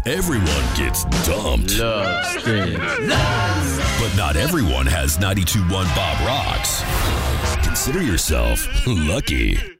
Everyone gets dumped. Love stinks. But not everyone has 92.1 Bob Rocks. Consider yourself lucky.